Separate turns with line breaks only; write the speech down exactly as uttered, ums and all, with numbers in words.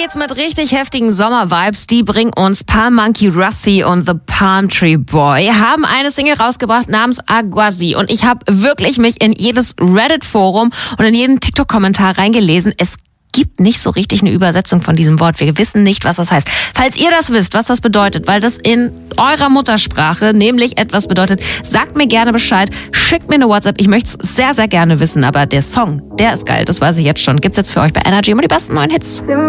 geht's mit richtig heftigen Sommer-Vibes. Die bringen uns Palm Monkey Rusty und The Palm Tree Boy. Haben eine Single rausgebracht namens Aguasi. Und ich habe wirklich mich in jedes Reddit-Forum und in jeden TikTok-Kommentar reingelesen. Es gibt nicht so richtig eine Übersetzung von diesem Wort. Wir wissen nicht, was das heißt. Falls ihr das wisst, was das bedeutet, weil das in eurer Muttersprache nämlich etwas bedeutet, sagt mir gerne Bescheid. Schickt mir eine WhatsApp. Ich möchte es sehr, sehr gerne wissen. Aber der Song, der ist geil. Das weiß ich jetzt schon. Gibt's jetzt für euch bei Energy immer die besten neuen Hits.